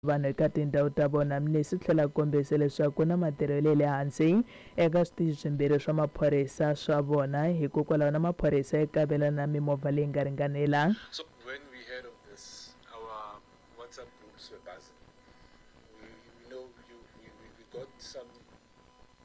vanhu eka tindhawu ta vona. Leswi tlhela kombisa leswaku na matirhelo le hansi eka switichi swimbirhi swa maphorisa swa vona hikokwalaho na maphorisa ya kavela na mimovha leyi nga ringanela. So when we heard of this, our WhatsApp groups were buzzing. We got some